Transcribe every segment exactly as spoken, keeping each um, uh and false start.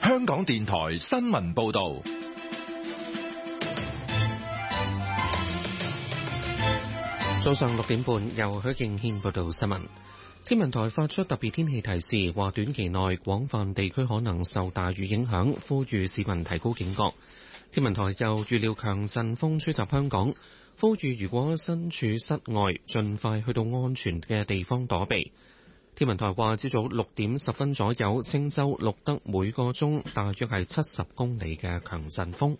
香港電台新聞報道。 早上六點半，由許敬軒報道新聞。天文台發出特別天氣提示，話短期內廣泛地區可能受大雨影響，呼籲市民提高警覺。天文台又預料強陣風吹襲香港，呼籲如果身處室外，盡快去到安全嘅地方躲避。天文台話，朝早六點十分左右，青州錄得每個鐘大約係七十公里嘅強陣風。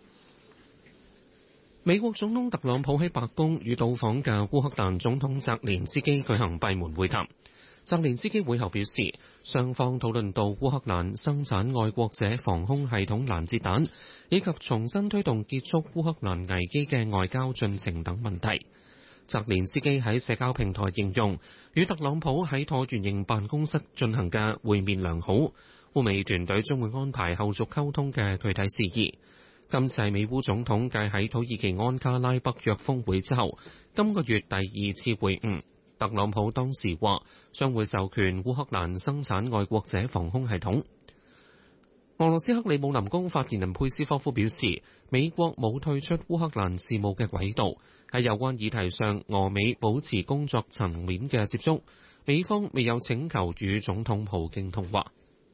美國總統特朗普喺白宮與到訪嘅烏克蘭總統澤連斯基舉行閉門會談。澤連斯基會後表示，雙方討論到烏克蘭生產愛國者防空系統攔截彈，以及重新推動結束烏克蘭危機嘅外交進程等問題。澤連斯基喺社交平台形容，與特朗普喺橢圓形辦公室進行嘅會面良好，烏美團隊將會安排後續溝通嘅具體事宜。今次係美烏總統繼喺土耳其安卡拉北約峰會之後，今個月第二次會晤。特朗普當時話將會授權烏克蘭生產愛國者防空系統。俄羅斯克里姆林宮發言人佩斯科夫表示，美國冇退出烏克蘭事務嘅軌道，喺有關議題上，俄美保持工作層面嘅接觸。美方未有請求與總統普京通話。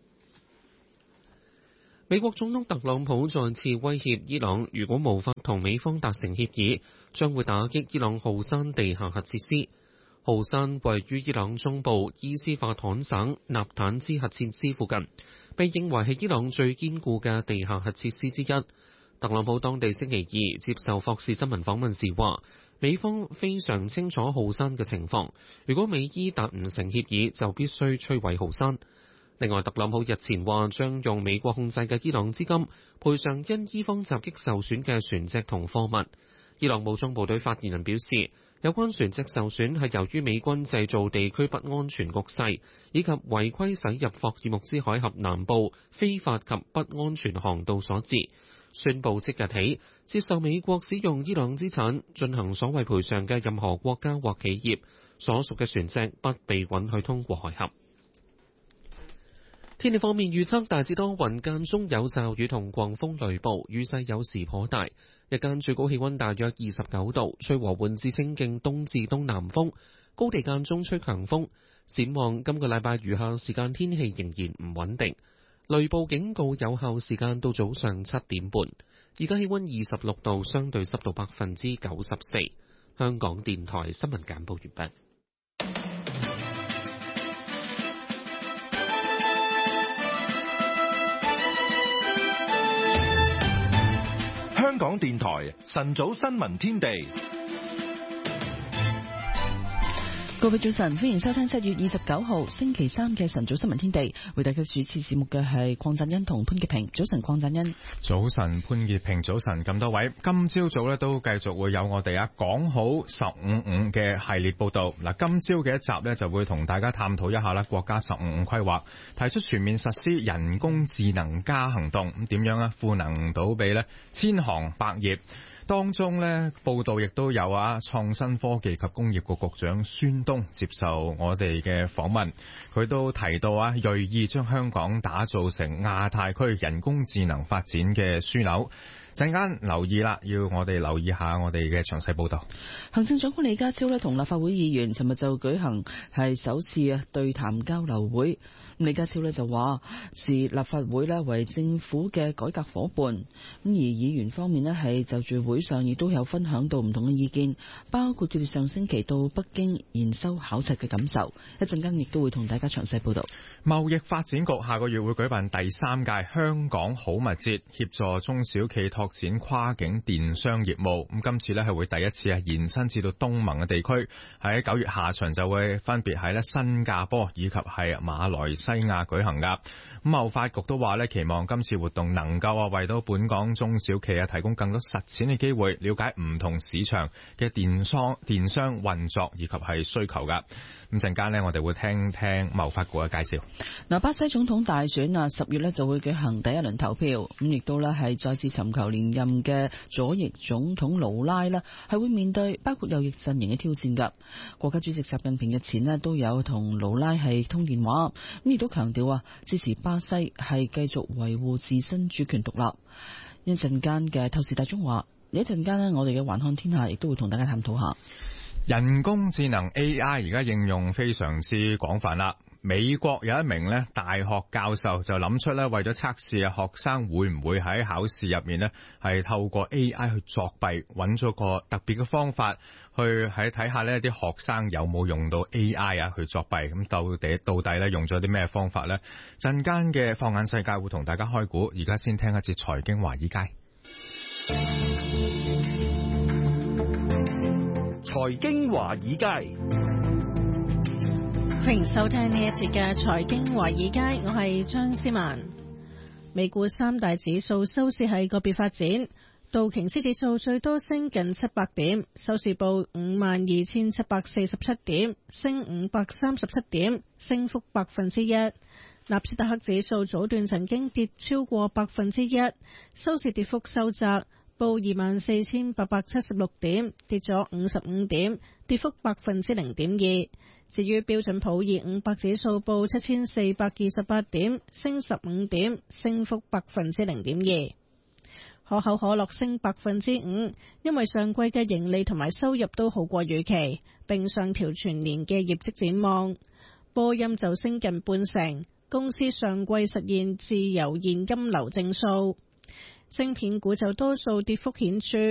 美國總統特朗普再次威脅伊朗，如果無法同美方達成協議，將會打擊伊朗浩山地下核設施。浩山位於伊朗中部伊斯法罕省納坦茲核設施附近，被認為係伊朗最堅固嘅地下核設施之一。特朗普當地星期二接受霍士新聞訪問時話，美方非常清楚浩山嘅情況，如果美伊達唔成協議，就必須摧毀浩山。另外，特朗普日前話將用美國控制嘅伊朗資金賠償因伊方襲擊受損嘅船隻同貨物。伊朗武裝部隊發言人表示，有關船隻受損係由於美軍製造地區不安全局勢，以及違規駛入霍爾木茲海峽南部非法及不安全航道所致。宣布即日起接受美國使用伊朗資產進行所謂賠償嘅任何國家或企業所屬嘅船隻不被允許通過海峽。天氣方面預測大致多雲，間中有驟雨同狂風雷暴，雨勢有時頗大。日間最高氣溫大約二十九度，吹和緩至清勁東至東南風，高地間中吹強風。展望今個禮拜餘下時間天氣仍然唔穩定，雷暴警告有效時間到早上七點半。而家氣溫二十六度，相對濕度百分之九十四。香港電台新聞簡報完畢。 香港電台晨早新聞天地， 各位早晨，歡迎收聽七月二十九號星期三嘅晨早新聞天地。為大家主持節目嘅係鄺振欣同潘潔平。早晨，鄺振欣。 早晨，潘潔平。早晨，咁多位。今朝早咧都繼續會有我哋啊講好十五五嘅系列報道。嗱，今朝嘅一集咧就會同大家探討一下啦，國家十五五規劃提出全面實施人工智能加行動，咁點樣啊賦能到俾咧千行百業。當中呢報道亦都有啊，創新科技及工業局局長孫東接受我哋嘅訪問，佢都提到啊，銳意將香港打造成亞太區人工智能發展嘅樞紐。陣間留意啦，要我哋留意下我哋嘅詳細報道。 行政長官李家超呢同立法會議員尋日就舉行係首次啊對談交流會。李家超呢就話視立法會呢為政府嘅改革夥伴，咁而議員方面呢係就住會上亦都有分享到唔同嘅意見，包括佢哋上星期到北京研修考察嘅感受。一陣間亦都會同大家詳細報道。 貿易發展局下個月會舉辦第三屆香港好物節，協助中小企拓展跨境電商業務。咁今次呢係會第一次啊延伸至到東盟嘅地區，喺九月下旬就會分別喺咧新加坡以及係馬來西亞舉行噶。咁貿發局都話咧，期望今次活動能夠啊為到本港中小企啊提供更多實踐嘅機會，了解唔同市場嘅電商電商運作以及係需求噶。咁陣間呢，我哋會聽聽貿發局嘅介紹。 嗱，巴西總統大選啊，十月呢就會舉行第一輪投票，咁亦都呢係再次尋求求連任嘅左翼總統盧拉呢，係會面對包括右翼陣營嘅挑戰㗎。國家主席習近平日前呢都有同盧拉係通電話，咁亦都強調啊支持巴西係繼續維護自身主權獨立。一陣間嘅透視大中華，有一陣間呢，我哋嘅環看天下亦都會同大家探討下人工智能 A I 而家應用非常之廣泛啦。美國有一名咧大學教授就諗出咧，為咗測試啊學生會唔會喺考試入面咧係透過 A I 去作弊，揾咗個特別嘅方法去喺睇下呢啲學生有冇用到 A I 啊去作弊。咁到底到底咧用咗啲咩方法呢？陣間嘅放眼世界會同大家開估，而家先聽一節財經華爾街。 財經華爾街， 歡迎收聽呢一節嘅財經華爾街，我係張思文。美股三大指數收市係個別發展，道瓊斯指數最多升近七百點，收市報五萬二千七百四十七點，升五百三十七點，升幅百分之一。納斯達克指數早段曾經跌超過百分之一，收市跌幅收窄，報二萬四千八百七十六點，跌咗五十五點，跌幅百分之零點二。至於標準普爾五百指數報七千四百二十八點，升十五點，升幅百分之零點二。可口可樂升百分之五，因為上季嘅盈利同埋收入都好過預期，並上調全年嘅業績展望。波音就升近半成，公司上季實現自由現金流正數。晶片股就多數跌幅顯著。